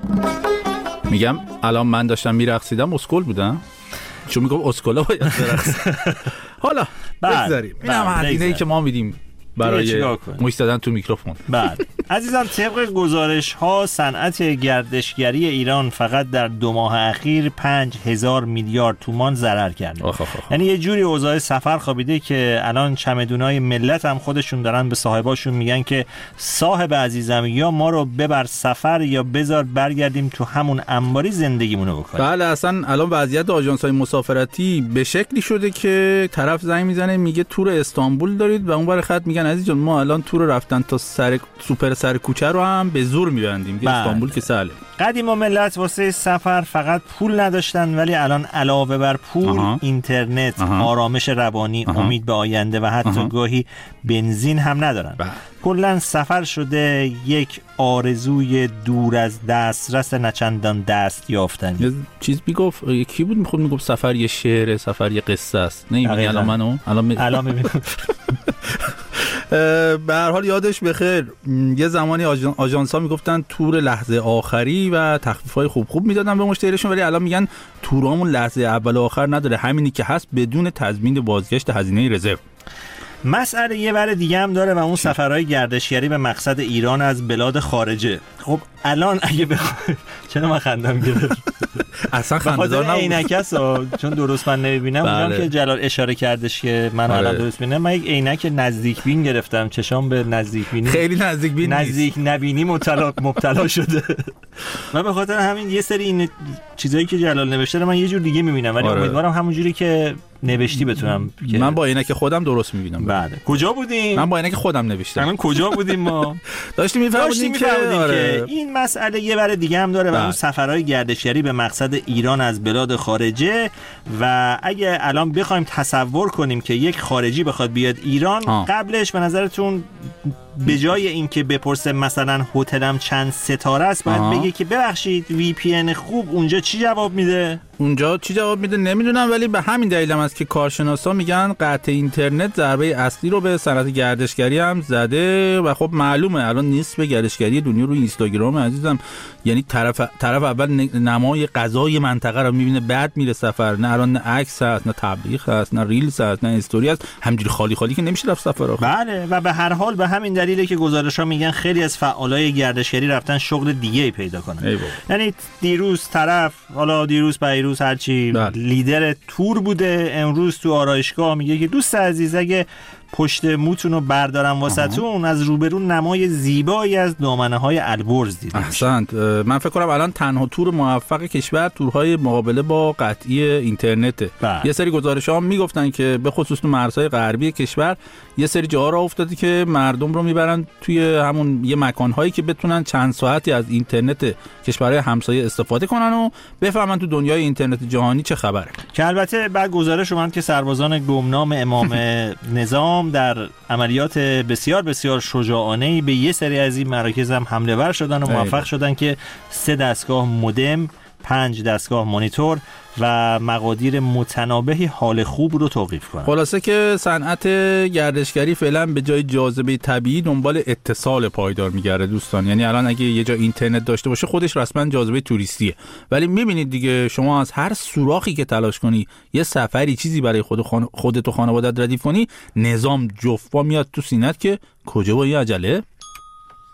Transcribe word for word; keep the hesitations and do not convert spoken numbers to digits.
میگم الان من داشتم میرقصیدم اسکل بودم، چون میگم اسکلا باید برقص. حالا بگذاریم اینم هزینه‌ای که ما میدیم برای موش زدن تو میکروفون. بله عزیزان، طبق گزارش ها صنعت گردشگری ایران فقط در دو ماه اخیر پنج هزار میلیارد تومان ضرر کرده. یعنی یه جوری اوضاع سفر خوابیده که الان چمدونای ملت هم خودشون دارن به صاحباشون میگن که صاحب عزیزم یا ما رو ببر سفر یا بذار برگردیم تو همون انباری زندگیمونو بکنیم. بله اصلا الان وضعیت آژانس‌های مسافرتی به شکلی شده که طرف زنگ میزنه میگه تور استانبول دارید و اونور خط میگن عزیز جان ما الان تور رفتن تا سر سوپر سر کوچه رو هم به زور میبندیم که استانبول که سهله. قدیم و ملت واسه سفر فقط پول نداشتن، ولی الان علاوه بر پول آها. اینترنت، آها. آرامش روانی، آها. امید به آینده و حتی آها. گاهی بنزین هم ندارن. کلا سفر شده یک آرزوی دور از دسترس نچندان دست یافتنی. یه چیز میگفت کی بود میخواد میگفت سفر یه شعر، سفر یه قصه است. نمی‌بینی الان منو الان می... الان میبینم. به هر حال یادش بخیر یه زمانی آژانس‌ها میگفتن تور لحظه آخری و تخفیف‌های خوب خوب میدادن به مشتریشون، ولی الان میگن تورامون لحظه اول و آخر نداره، همینی که هست بدون تضمین بازگشت هزینه رزرو. مسئله یه ور دیگه هم داره و اون سفرهای گردشگری به مقصد ایران از بلاد خارجه. خب الان اگه بخوای چرا من خندم گرفت؟ اصلا خنده‌دار نبود. عینکسو چون درست من نمیبینم. اونم که جلال اشاره کردش که من الان درست ببینم، من یک عینک نزدیک بین گرفتم، چشام به نزدیک بینی خیلی نزدیک بین نزدیک نبینی مبتلا مبتلا شده. من به خاطر همین یه سری این چیزایی که جلال نوشته رو من یه جور دیگه میبینم، ولی آره. امیدوارم همون جوری که نوشتی بتونم. من با عینک خودم درست میبینم. بله کجا بودیم؟ من با عینک خودم نوشتم. من کجا بودیم؟ ما داشتیم میفهمیدیم که آره. این مسئله یه ور دیگه هم داره و اون سفرهای گردشگری به مقصد ایران از بلاد خارجه. و اگه الان بخوایم تصور کنیم که یک خارجی بخواد بیاد ایران، آه. قبلش به نظرتون به جای اینکه بپرسه مثلا هتلم چند ستاره است، باید آها. بگه که ببخشید وی پی ان خوب اونجا چی جواب میده؟ اونجا چی جواب میده نمیدونم، ولی به همین دلیل هم است که کارشناسا میگن قطع اینترنت ضربه اصلی رو به صنعت گردشگری هم زده و خب معلومه الان نصف گردشگری دنیا رو اینستاگرام عزیزم. یعنی طرف طرف اول نمای غذای منطقه رو میبینه، بعد میره سفر. نه الان نه عکس هست، نه تبلیغ هست، نه ریلز هست، نه استوری هست، همینجوری خالی خالی که نمیشه رفت سفر. بله و به هر حال به همین دلیله که گزارش‌ها میگن خیلی از فعالای گردشگری رفتن شغل دیگه‌ای پیدا کنن. یعنی دیروز طرف حالا دیروز پیروز هرچی بله. لیدر تور بوده، امروز تو آرایشگاه میگه که دوست عزیز اگه پشت موتون رو بردارم واسهتون، از روبرو نمای زیبایی از دامنه‌های البرز دیدم. احسنت. من فکر کنم الان تنها تور موفق کشور تورهای مقابله با قطعی اینترنته. بله. یه سری گزارش‌ها هم میگفتن که به خصوص تو مرزهای غربی کشور یه سری جاها را افتاده که مردم رو میبرن توی همون یه مکان‌هایی که بتونن چند ساعتی از اینترنت کشورهای همسایه استفاده کنن و بفهمن تو دنیای اینترنت جهانی چه خبره. که البته بعد گزارش اومد که سربازان گمنام امام نظام در عملیات بسیار بسیار شجاعانه‌ای به یه سری از این مراکز هم حمله ور شدن و موفق شدن که سه دستگاه مودم، پنج دستگاه مانیتور و مقادیر متنابهی حال خوب رو توقیف کنن. خلاصه که صنعت گردشگری فعلا به جای جاذبه طبیعی دنبال اتصال پایدار میگرده دوستان. یعنی الان اگه یه جا اینترنت داشته باشه خودش رسما جاذبه توریستیه، ولی میبینید دیگه شما از هر سوراخی که تلاش کنی یه سفری چیزی برای خود خان... خودت و خانواده‌ات ردیف کنی، نظام جفا میاد تو سینت که کجا با این عجله.